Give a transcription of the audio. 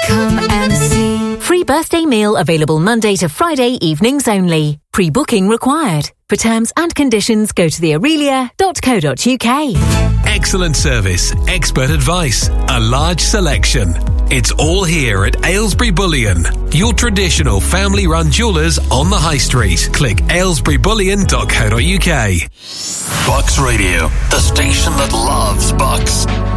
Come and see. Free birthday meal available Monday to Friday evenings only. Pre-booking required. For terms and conditions, go to theaurelia.co.uk. Excellent service, expert advice, a large selection. It's all here at Aylesbury Bullion, your traditional family-run jewellers on the High Street. Click aylesburybullion.co.uk. Bucks Radio, the station that loves Bucks.